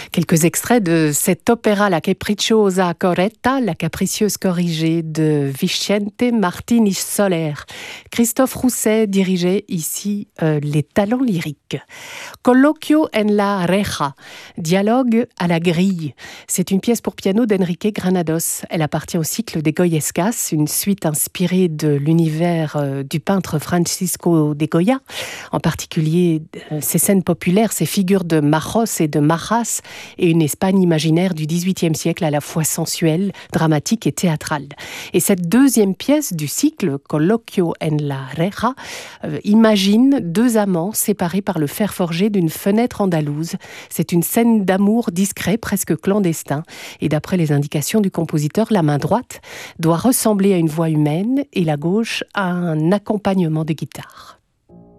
Quelques extraits de cet opéra La Capricciosa Corretta, la capricieuse corrigée de Vicente Martini Soler. Christophe Rousset dirigeait ici les talents lyriques. Colloquio en la reja, dialogue à la grille. C'est une pièce pour piano d'Enrique Granados. Elle appartient au cycle des Goyescas, une suite inspirée de l'univers du peintre Francisco de Goya, en particulier ses scènes populaires, ses figures de Majos et de Majas, et une Espagne imaginaire du XVIIIe siècle à la fois sensuelle, dramatique et théâtrale. Et cette deuxième pièce du cycle, Colloquio en la reja, imagine deux amants séparés par le fer forgé d'une fenêtre andalouse. C'est une scène d'amour discret, presque clandestin, et d'après les indications du compositeur, la main droite doit ressembler à une voix humaine et la gauche à un accompagnement de guitare.